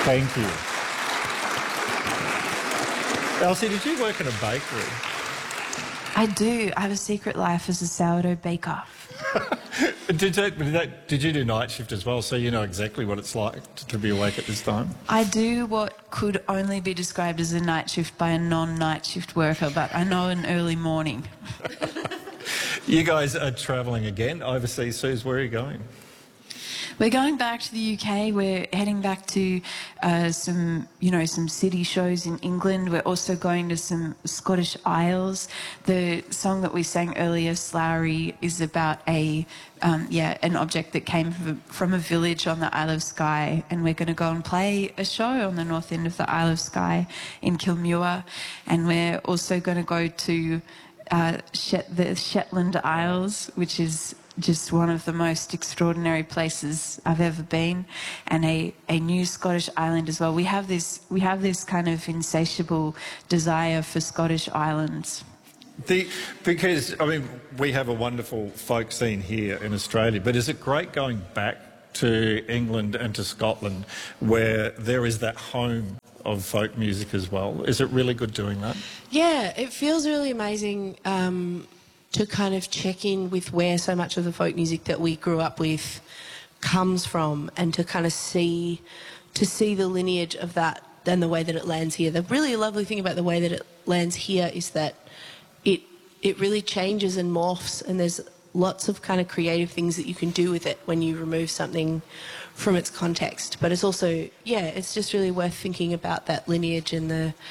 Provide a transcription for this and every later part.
Thank you. Elsie, did you work in a bakery? I do. I have a secret life as a sourdough baker. Did you do night shift as well, so you know exactly what it's like to be awake at this time? I do what could only be described as a night shift by a non-night shift worker, but I know an early morning. You guys are travelling again overseas. Suze, where are you going? We're going back to the UK. We're heading back to some city shows in England. We're also going to some Scottish Isles. The song that we sang earlier, Slowry, is about an object that came from a village on the Isle of Skye, and we're going to go and play a show on the north end of the Isle of Skye in Kilmuir, and we're also going to go to the Shetland Isles, which is just one of the most extraordinary places I've ever been, and a new Scottish island as well. We have this kind of insatiable desire for Scottish islands. Because we have a wonderful folk scene here in Australia, but is it great going back to England and to Scotland where there is that home of folk music as well? Is it really good doing that? Yeah, it feels really amazing to kind of check in with where so much of the folk music that we grew up with comes from, and to kind of see the lineage of that and the way that it lands here. The really lovely thing about the way that it lands here is that it really changes and morphs, and there's lots of kind of creative things that you can do with it when you remove something from its context. But it's also, it's just really worth thinking about that lineage and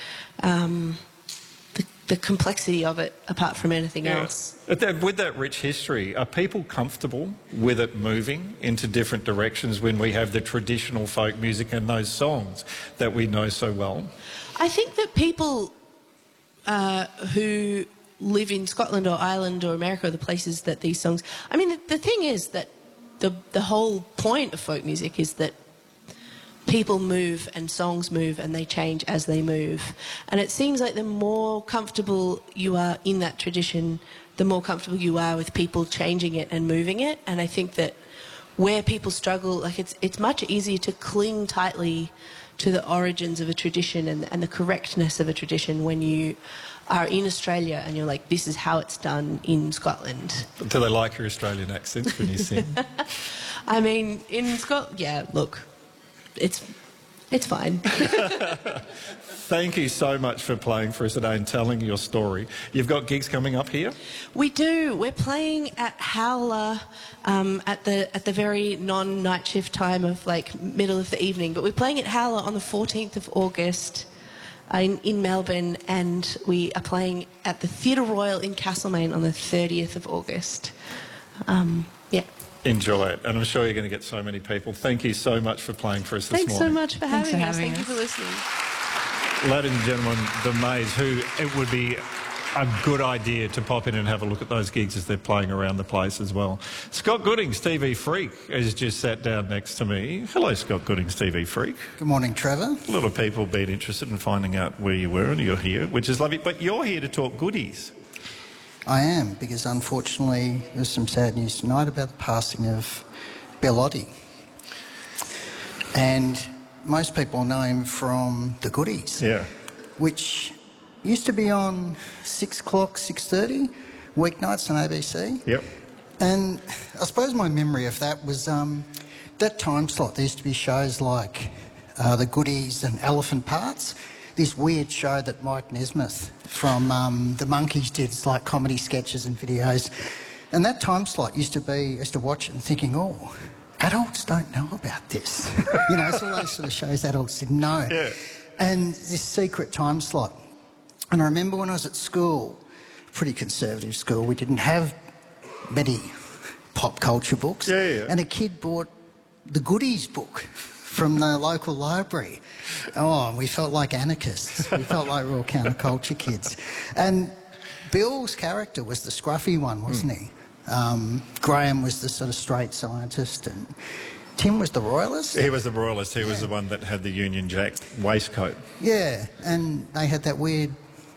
the complexity of it apart from anything else. With that rich history, are people comfortable with it moving into different directions when we have the traditional folk music and those songs that we know so well? I think that people who live in Scotland or Ireland or America, or the places that these songs... I mean, the thing is that the whole point of folk music is that people move and songs move and they change as they move. And it seems like the more comfortable you are in that tradition, the more comfortable you are with people changing it and moving it. And I think that where people struggle, like it's much easier to cling tightly to the origins of a tradition and the correctness of a tradition when you are in Australia and you're like, this is how it's done in Scotland. Do they like your Australian accents when you sing? I mean, in Scotland, yeah, look, it's fine. Thank you so much for playing for us today and telling your story. You've got gigs coming up here? We do. We're playing at Howler at the very non-night shift time of like middle of the evening. But we're playing at Howler on the 14th of August in Melbourne, and we are playing at the Theatre Royal in Castlemaine on the 30th of August. Enjoy it, and I'm sure you're going to get so many people. Thank you so much for playing for us this morning. Thanks so much for having us. Thank you for listening. Ladies and gentlemen, The Maze, who it would be a good idea to pop in and have a look at those gigs as they're playing around the place as well. Scott Goodings, TV Freak, has just sat down next to me. Hello, Scott Goodings, TV Freak. Good morning, Trevor. A lot of people have been interested in finding out where you were, and you're here, which is lovely. But you're here to talk goodies. I am, because unfortunately there's some sad news tonight about the passing of Bill Oddie. And most people know him from The Goodies, which used to be on 6 o'clock, 6:30, weeknights on ABC. Yep. And I suppose my memory of that was that time slot. There used to be shows like The Goodies and Elephant Parts, this weird show that Mike Nesmith from the Monkees did. It's like comedy sketches and videos. And that time slot used to watch it and thinking, oh, adults don't know about this. You know, it's all those sort of shows adults didn't know. Yeah. And this secret time slot. And I remember when I was at school, pretty conservative school, we didn't have many pop culture books. And a kid bought the Goodies book from the local library. Oh, we felt like anarchists. We felt like real counterculture kids. And Bill's character was the scruffy one, wasn't he? Graham was the sort of straight scientist, and Tim was the royalist. He was the royalist. He was the one that had the Union Jack waistcoat. Yeah, and they had that weird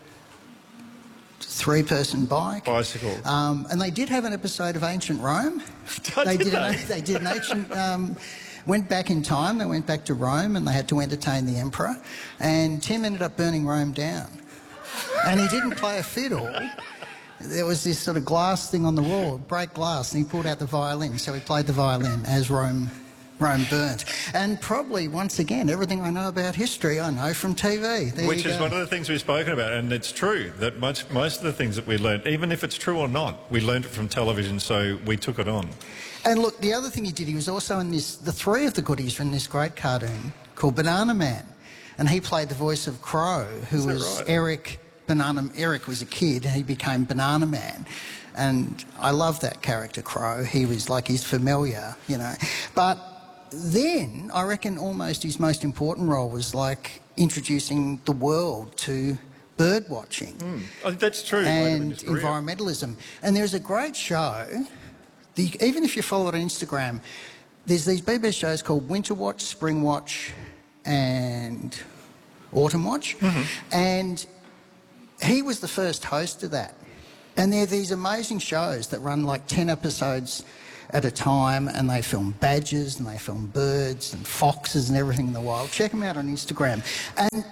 3-person bike. Bicycle. And they did have an episode of Ancient Rome. They did an ancient... went back in time. They went back to Rome and they had to entertain the emperor. And Tim ended up burning Rome down. And he didn't play a fiddle. There was this sort of glass thing on the wall, break glass, and he pulled out the violin. So he played the violin as Rome burnt. And probably, once again, everything I know about history, I know from TV. Which is one of the things we've spoken about, and it's true that most of the things that we learned, even if it's true or not, we learned it from television, so we took it on. And look, the other thing he did, he was also in this, the three of the goodies were in this great cartoon called Banana Man. And he played the voice of Crow, who was right? Eric was a kid and he became Banana Man. And I love that character, Crow. He was like his familiar, you know. But then I reckon almost his most important role was like introducing the world to bird watching. Oh, that's true. And environmentalism. And there's a great show, even if you follow it on Instagram, there's these BBC shows called Winter Watch, Spring Watch and Autumn Watch. And he was the first host of that. And they're these amazing shows that run like 10 episodes at a time, and they film badgers and they film birds and foxes and everything in the wild. Check them out on Instagram. And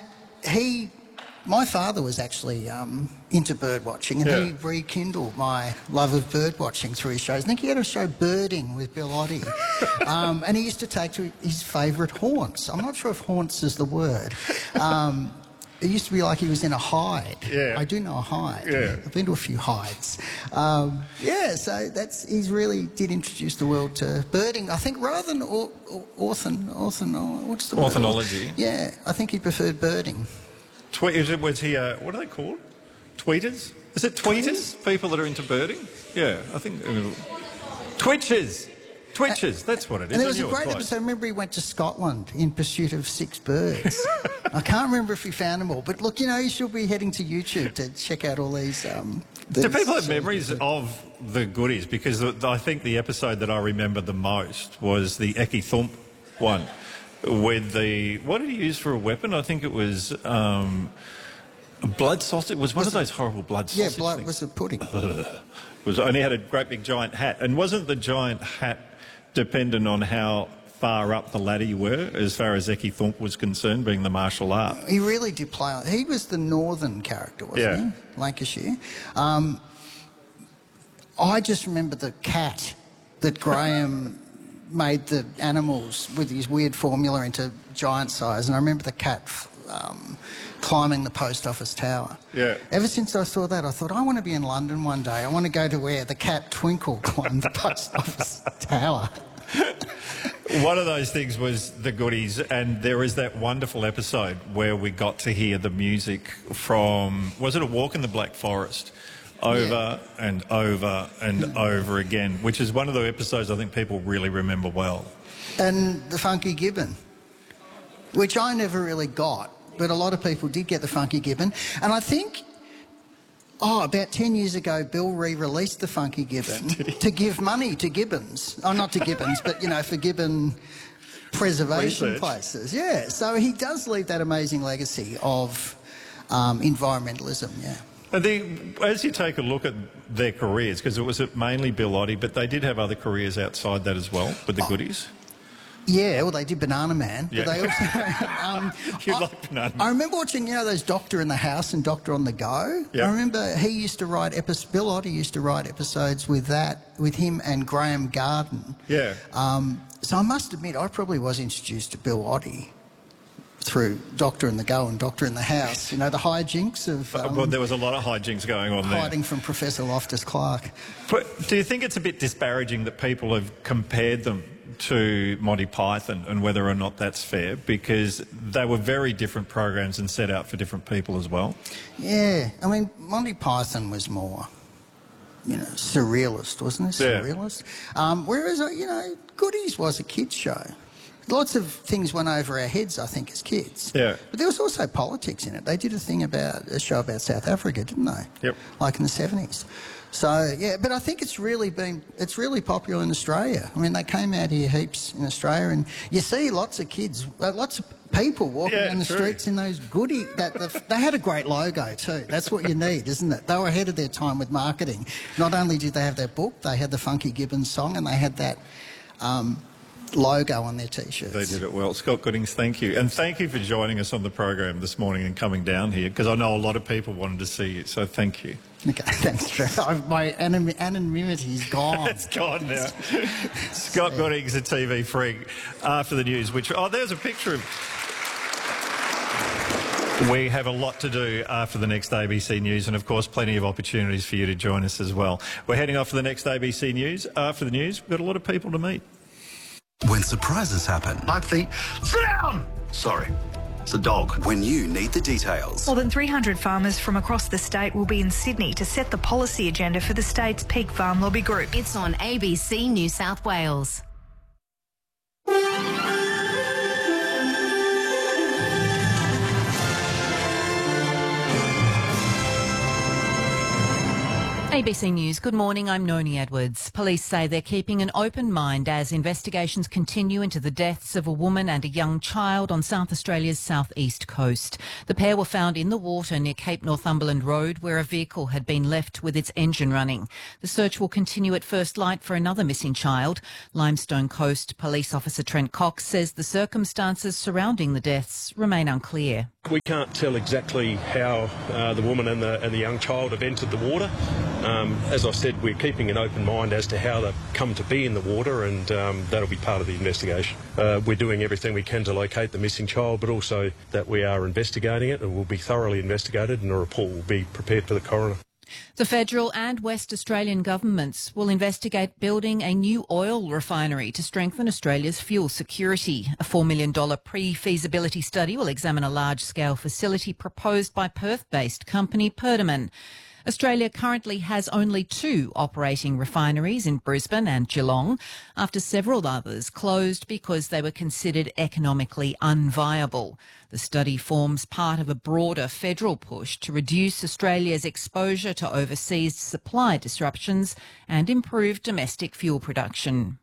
my father was actually into bird watching, and he rekindled my love of bird watching through his shows. I think he had a show, Birding, with Bill Oddie. And he used to take to his favourite haunts. I'm not sure if haunts is the word. It used to be like he was in a hide. Yeah. I do know a hide. Yeah. I've been to a few hides. So he's really did introduce the world to birding. I think rather than what's the word? Ornithology. Yeah, I think he preferred birding. Was he, what are they called? Tweeters? Is it tweeters? People that are into birding? Yeah, I think... Twitchers! Twitchers, that's what it is. And there was a great episode. I remember he went to Scotland in pursuit of 6 birds. I can't remember if he found them all, but look, you know, you should be heading to YouTube to check out all these. Do people have memories of the goodies? Because I think the episode that I remember the most was the Eki Thump one with the... What did he use for a weapon? I think it was a blood sausage. It was one of those horrible blood sausage things. Yeah, blood was a pudding. Only had a great big giant hat. And wasn't the giant hat dependent on how far up the ladder you were, as far as Eki Thump was concerned, being the martial art? He really did play... He was the northern character, wasn't he? Lancashire. I just remember the cat that Graham made the animals with his weird formula into giant size, and I remember the cat climbing the post office tower. Yeah. Ever since I saw that, I thought, I want to be in London one day. I want to go to where the cat Twinkle climbed the post office tower. One of those things was the goodies, and there is that wonderful episode where we got to hear the music from, was it A Walk in the Black Forest? Over and over and over again, which is one of the episodes I think people really remember well. And the Funky Gibbon, which I never really got, but a lot of people did get the Funky Gibbon. And I think, about 10 years ago, Bill re-released the Funky Gibbon to give money to Gibbons. Oh, not to Gibbons, but, you know, for Gibbon preservation places. Yeah, so he does leave that amazing legacy of environmentalism, And as you take a look at their careers, because it was mainly Bill Oddie, but they did have other careers outside that as well, with the goodies. Yeah, well, they did Banana Man. Yeah. But they also, you like Banana Man. I remember watching, you know, those Doctor in the House and Doctor on the Go. Yep. I remember he used to write Bill Oddie used to write episodes with him and Graham Garden. Yeah. So I must admit, I probably was introduced to Bill Oddie through Doctor in the Go and Doctor in the House. You know, the hijinks of... well, there was a lot of hijinks going on there. Hiding from Professor Loftus-Clark. But do you think it's a bit disparaging that people have compared them to Monty Python, and whether or not that's fair? Because they were very different programs and set out for different people as well. Yeah. I mean, Monty Python was more, you know, surrealist, wasn't it? Surrealist. Whereas, you know, Goodies was a kids' show. Lots of things went over our heads, I think, as kids. Yeah. But there was also politics in it. They did a show about South Africa, didn't they? Yep. Like in the 70s. So, yeah, but I think it's really popular in Australia. I mean, they came out here heaps in Australia, and you see lots of kids, lots of people walking down the streets in those Goody... they had a great logo too. That's what you need, isn't it? They were ahead of their time with marketing. Not only did they have their book, they had the Funky Gibbons song, and they had that... logo on their T-shirts. They did it well. Scott Goodings, thank you. And thank you for joining us on the program this morning and coming down here, because I know a lot of people wanted to see you, so thank you. Okay, thanks, Trevor. My anonymity's gone. It's gone now. Scott Goodings, a TV freak, after the news, there's a picture of... We have a lot to do after the next ABC News, and of course plenty of opportunities for you to join us as well. We're heading off to the next ABC News. After the news, we've got a lot of people to meet. When surprises happen. Sit down! Sorry, it's a dog. When you need the details. More than 300 farmers from across the state will be in Sydney to set the policy agenda for the state's peak farm lobby group. It's on ABC New South Wales. ABC News. Good morning, I'm Noni Edwards. Police say they're keeping an open mind as investigations continue into the deaths of a woman and a young child on South Australia's southeast coast. The pair were found in the water near Cape Northumberland Road, where a vehicle had been left with its engine running. The search will continue at first light for another missing child. Limestone Coast Police Officer Trent Cox says the circumstances surrounding the deaths remain unclear. We can't tell exactly how the woman and the young child have entered the water. As I said, we're keeping an open mind as to how they've come to be in the water, and that'll be part of the investigation. We're doing everything we can to locate the missing child, but also that we are investigating it and will be thoroughly investigated, and a report will be prepared for the coroner. The federal and West Australian governments will investigate building a new oil refinery to strengthen Australia's fuel security. A $4 million pre-feasibility study will examine a large-scale facility proposed by Perth-based company Perdaman. Australia currently has only 2 operating refineries in Brisbane and Geelong, after several others closed because they were considered economically unviable. The study forms part of a broader federal push to reduce Australia's exposure to overseas supply disruptions and improve domestic fuel production.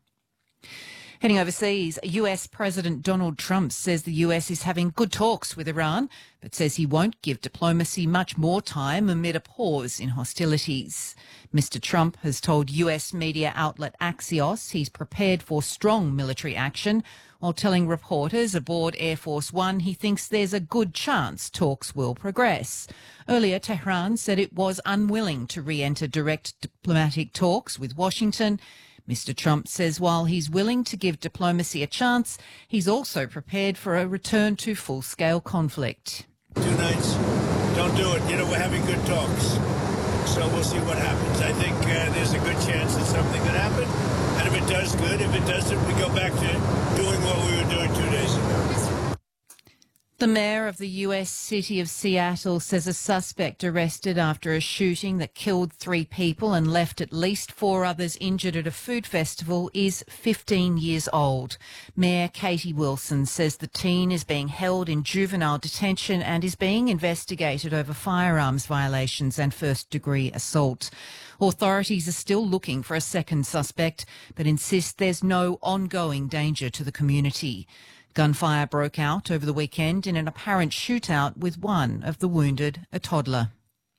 Heading overseas, US President Donald Trump says the US is having good talks with Iran, but says he won't give diplomacy much more time amid a pause in hostilities. Mr. Trump has told US media outlet Axios he's prepared for strong military action, while telling reporters aboard Air Force One he thinks there's a good chance talks will progress. Earlier, Tehran said it was unwilling to re-enter direct diplomatic talks with Washington. Mr. Trump says while he's willing to give diplomacy a chance, he's also prepared for a return to full-scale conflict. 2 nights, don't do it. You know, we're having good talks, so we'll see what happens. I think there's a good chance that something could happen, and if it does, good. If it doesn't, we go back to doing what we were doing 2 days ago. The mayor of the US city of Seattle says a suspect arrested after a shooting that killed 3 people and left at least 4 others injured at a food festival is 15 years old. Mayor Katie Wilson says the teen is being held in juvenile detention and is being investigated over firearms violations and first-degree assault. Authorities are still looking for a second suspect, but insist there's no ongoing danger to the community. Gunfire broke out over the weekend in an apparent shootout with one of the wounded, a toddler.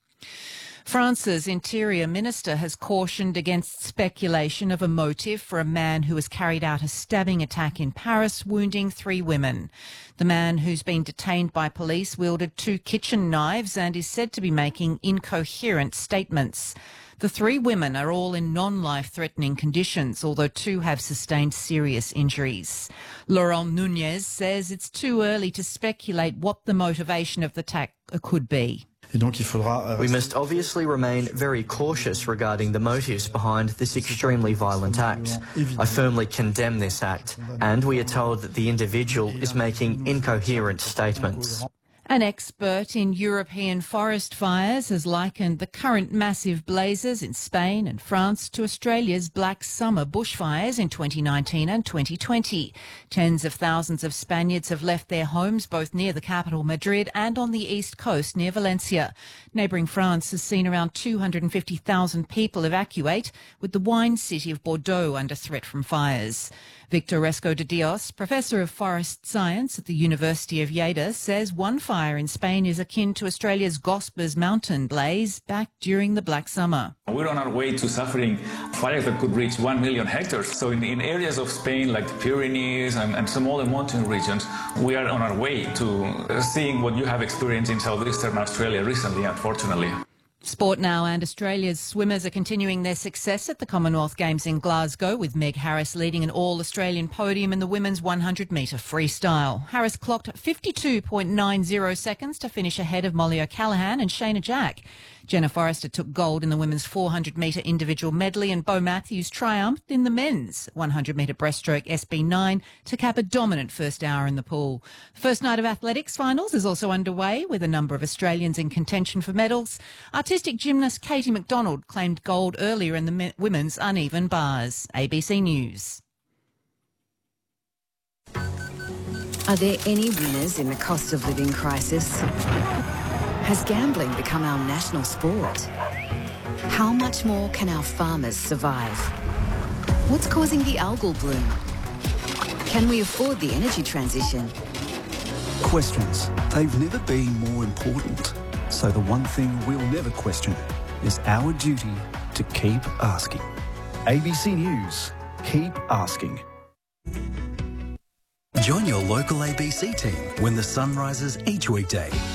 France's Interior Minister has cautioned against speculation of a motive for a man who has carried out a stabbing attack in Paris, wounding 3 women. The man, who's been detained by police, wielded 2 kitchen knives and is said to be making incoherent statements. The 3 women are all in non-life-threatening conditions, although 2 have sustained serious injuries. Laurent Nunez says it's too early to speculate what the motivation of the attack could be. We must obviously remain very cautious regarding the motives behind this extremely violent act. I firmly condemn this act, and we are told that the individual is making incoherent statements. An expert in European forest fires has likened the current massive blazes in Spain and France to Australia's Black Summer bushfires in 2019 and 2020. Tens of thousands of Spaniards have left their homes both near the capital Madrid and on the east coast near Valencia. Neighbouring France has seen around 250,000 people evacuate, with the wine city of Bordeaux under threat from fires. Victor Resco de Dios, Professor of Forest Science at the University of Lleida, says one fire bushfire in Spain is akin to Australia's Gospers mountain blaze back during the Black Summer. We're on our way to suffering fires that could reach 1 million hectares. So in areas of Spain like the Pyrenees and some other mountain regions, we are on our way to seeing what you have experienced in southeastern Australia recently, unfortunately. Sport now, and Australia's swimmers are continuing their success at the Commonwealth Games in Glasgow, with Meg Harris leading an all-Australian podium in the women's 100-metre freestyle. Harris clocked 52.90 seconds to finish ahead of Molly O'Callaghan and Shayna Jack. Jenna Forrester took gold in the women's 400-metre individual medley, and Bo Matthews triumphed in the men's 100-metre breaststroke SB9 to cap a dominant first hour in the pool. The first night of athletics finals is also underway, with a number of Australians in contention for medals. Artistic gymnast Katie McDonald claimed gold earlier in the women's uneven bars. ABC News. Are there any winners in the cost of living crisis? Has gambling become our national sport? How much more can our farmers survive? What's causing the algal bloom? Can we afford the energy transition? Questions. They've never been more important. So the one thing we'll never question is our duty to keep asking. ABC News. Keep asking. Join your local ABC team when the sun rises each weekday